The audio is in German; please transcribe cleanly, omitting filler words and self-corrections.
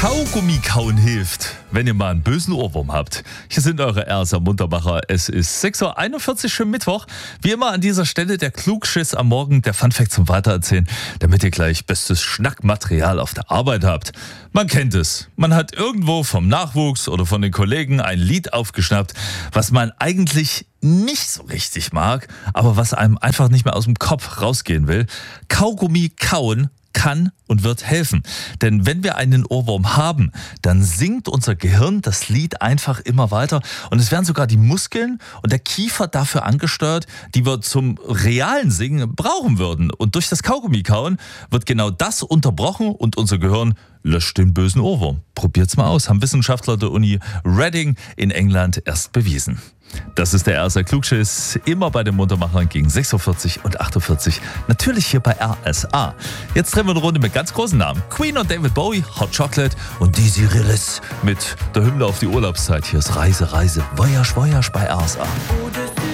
Kaugummi kauen hilft, wenn ihr mal einen bösen Ohrwurm habt. Hier sind eure RSA Muntermacher. Es ist 6.41 Uhr, schönen Mittwoch. Wie immer an dieser Stelle der Klugschiss am Morgen, der Funfact zum Weitererzählen, damit ihr gleich bestes Schnackmaterial auf der Arbeit habt. Man kennt es. Man hat irgendwo vom Nachwuchs oder von den Kollegen ein Lied aufgeschnappt, was man eigentlich nicht so richtig mag, aber was einem einfach nicht mehr aus dem Kopf rausgehen will. Kaugummi kauen kann und wird helfen. Denn wenn wir einen Ohrwurm haben, dann singt unser Gehirn das Lied einfach immer weiter und es werden sogar die Muskeln und der Kiefer dafür angesteuert, die wir zum realen Singen brauchen würden. Und durch das Kaugummi-Kauen wird genau das unterbrochen und unser Gehirn löscht den bösen Ohrwurm. Probiert's mal aus, haben Wissenschaftler der Uni Reading in England erst bewiesen. Das ist der RSA Klugschiss, immer bei den Muntermachern gegen 6.40 Uhr und 8.40 Uhr. Natürlich hier bei RSA. Jetzt drehen wir eine Runde mit ganz großen Namen. Queen und David Bowie, Hot Chocolate und Dizzy Rillis mit der Hymne auf die Urlaubszeit. Hier ist Reise, Reise, Voyage, Voyage bei RSA.